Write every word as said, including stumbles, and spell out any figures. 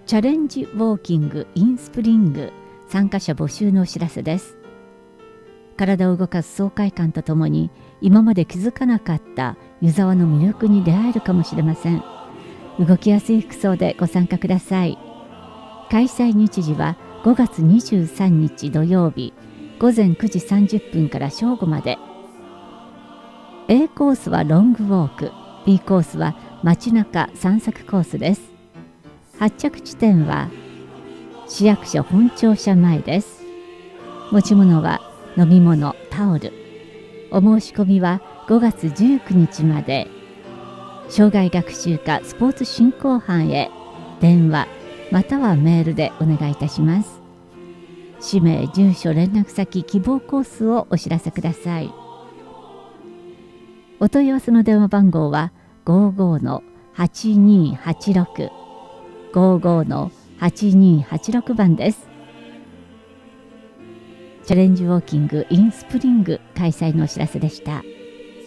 チャレンジウォーキングインスプリング参加者募集のお知らせです。体を動かす爽快感とともに、今まで気づかなかった湯沢の魅力に出会えるかもしれません。動きやすい服装でご参加ください。開催日時はごがつにじゅうさんにち土曜日、ごぜんくじさんじゅっぷんから正午まで。A コースはロングウォーク、B コースは街中散策コースです。発着地点は市役所本庁舎前です。持ち物は飲み物、タオル。お申し込みはごがつじゅうくにちまで。障害学習課スポーツ振興班へ電話またはメールでお願いいたします。氏名、住所、連絡先、希望コースをお知らせください。お問い合わせの電話番号は ごーごーのはちにーはちろく ごーごーのはちにーはちろく 番です。チャレンジウォーキングインスプリング開催のお知らせでした。